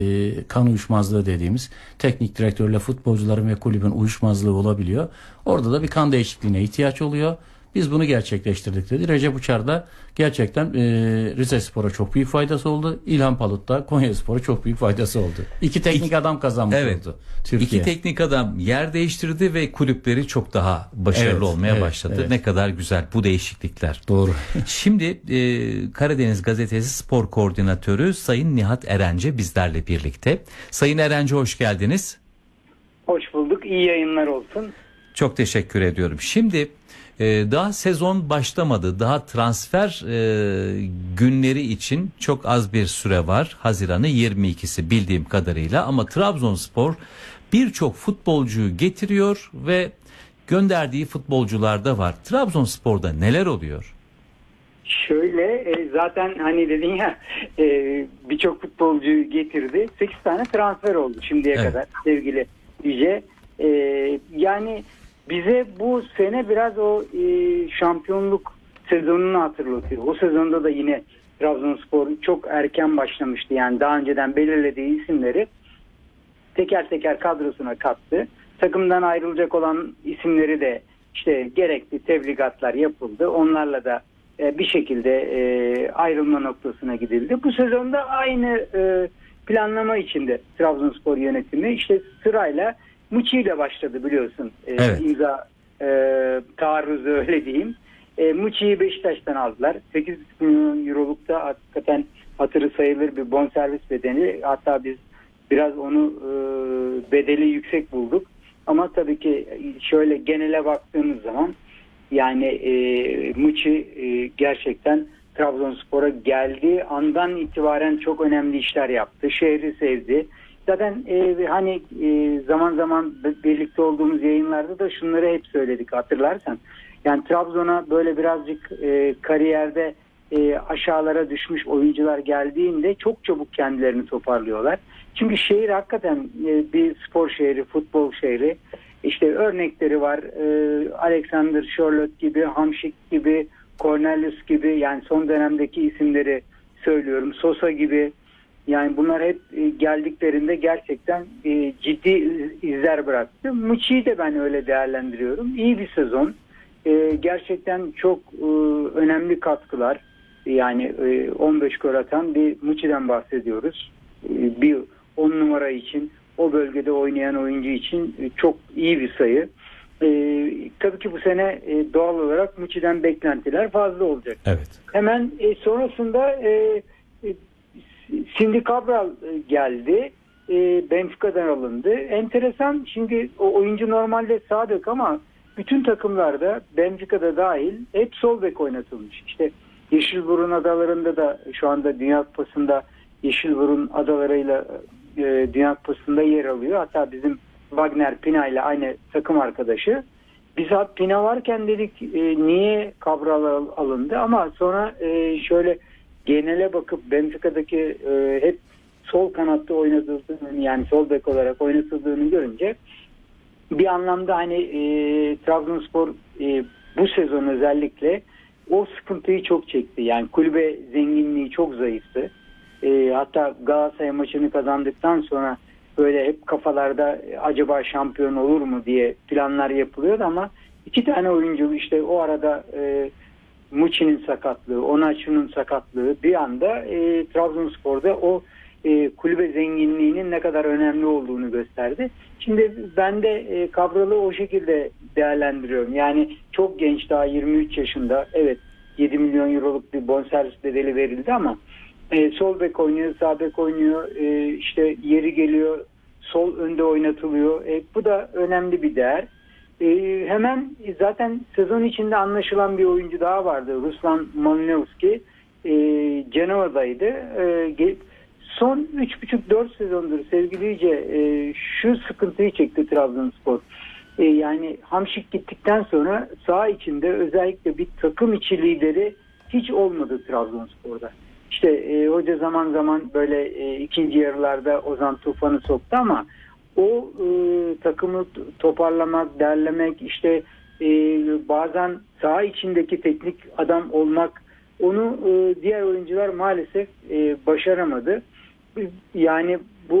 kan uyuşmazlığı dediğimiz teknik direktörle futbolcuların ve kulübün uyuşmazlığı olabiliyor. Orada da bir kan değişikliğine ihtiyaç oluyor. Biz bunu gerçekleştirdik dedi. Recep Uçar da gerçekten Rizespor'a çok büyük faydası oldu. İlhan Palut da Konyaspor'a çok büyük faydası oldu. İki teknik adam kazanmış oldu Türkiye. İki teknik adam yer değiştirdi ve kulüpleri çok daha başarılı olmaya başladı. Evet. Ne kadar güzel bu değişiklikler. Doğru. Şimdi Karadeniz Gazetesi Spor Koordinatörü Sayın Nihat Erence bizlerle birlikte. Sayın Erence hoş geldiniz. Hoş bulduk. İyi yayınlar olsun. Çok teşekkür ediyorum. Şimdi daha sezon başlamadı. Daha transfer günleri için çok az bir süre var. Haziran'ın 22'si bildiğim kadarıyla. Ama Trabzonspor birçok futbolcuyu getiriyor ve gönderdiği futbolcular da var. Trabzonspor'da neler oluyor? Şöyle zaten hani dedin ya birçok futbolcuyu getirdi. 8 tane transfer oldu şimdiye kadar sevgili Yüce. Yani bize bu sene biraz o şampiyonluk sezonunu hatırlatıyor. O sezonda da yine Trabzonspor çok erken başlamıştı. Yani daha önceden belirlediği isimleri teker teker kadrosuna kattı. Takımdan ayrılacak olan isimleri de işte gerekli tebligatlar yapıldı. Onlarla da bir şekilde ayrılma noktasına gidildi. Bu sezonda aynı planlama içinde Trabzonspor yönetimi işte sırayla Muçi ile başladı biliyorsun. İmza taarruzu öyle diyeyim. Muçi'yi Beşiktaş'tan aldılar. 8 milyon eurolukta hakikaten hatırı sayılır bir bonservis bedeli. Hatta biz biraz onu bedeli yüksek bulduk. Ama tabii ki şöyle genele baktığımız zaman yani Muçi gerçekten Trabzonspor'a geldiği andan itibaren çok önemli işler yaptı. Şehri sevdi. Zaten hani zaman zaman birlikte olduğumuz yayınlarda da şunları hep söyledik hatırlarsan. Yani Trabzon'a böyle birazcık kariyerde aşağılara düşmüş oyuncular geldiğinde çok çabuk kendilerini toparlıyorlar. Çünkü şehir hakikaten bir spor şehri, futbol şehri. İşte örnekleri var. Alexander Sherlock gibi, Hamşik gibi, Cornelius gibi yani son dönemdeki isimleri söylüyorum. Sosa gibi. Yani bunlar hep geldiklerinde gerçekten ciddi izler bıraktı. Muçi'yi de ben öyle değerlendiriyorum. İyi bir sezon. Gerçekten çok önemli katkılar. Yani 15 gol atan bir Muçi'den bahsediyoruz. Bir 10 numara için, o bölgede oynayan oyuncu için çok iyi bir sayı. Tabii ki bu sene doğal olarak Muçi'den beklentiler fazla olacak. Evet. Hemen sonrasında Cindy Cabral geldi. Benfica'dan alındı. Enteresan. Şimdi o oyuncu normalde sağ bek ama bütün takımlarda Benfica'da dahil hep sol bek oynatılmış. İşte Yeşilburun adalarında da şu anda Dünya Kupası'nda Yeşilburun adalarıyla Dünya Kupası'nda yer alıyor. Hatta bizim Wagner Pina ile aynı takım arkadaşı. Biz Pina varken dedik niye Cabral alındı ama sonra şöyle genele bakıp Benfica'daki hep sol kanatta oynatıldığını yani sol bek olarak oynatıldığını görünce bir anlamda hani Trabzonspor bu sezon özellikle o sıkıntıyı çok çekti. Yani kulübe zenginliği çok zayıftı. Hatta Galatasaray maçını kazandıktan sonra böyle hep kafalarda acaba şampiyon olur mu diye planlar yapılıyordu ama iki tane oyuncu işte o arada Muçi'nin sakatlığı, Onaçu'nun sakatlığı bir anda Trabzonspor'da o kulübe zenginliğinin ne kadar önemli olduğunu gösterdi. Şimdi ben de Cabral'ı o şekilde değerlendiriyorum. Yani çok genç daha 23 yaşında. Evet 7 milyon euroluk bir bonservis bedeli verildi ama sol bek oynuyor, sağ bek oynuyor. İşte yeri geliyor, sol önde oynatılıyor. Bu da önemli bir değer. Hemen zaten sezon içinde anlaşılan bir oyuncu daha vardı. Ruslan Malinovski. Cenova'daydı. Son 3,5-4 sezondur sevgili Yüce şu sıkıntıyı çekti Trabzonspor. Yani Hamşik gittikten sonra saha içinde özellikle bir takım içi lideri hiç olmadı Trabzonspor'da. İşte hoca zaman zaman böyle ikinci yarılarda Ozan Tufan'ı soktu ama o takımı toparlamak, derlemek, işte bazen saha içindeki teknik adam olmak, onu diğer oyuncular maalesef başaramadı. Yani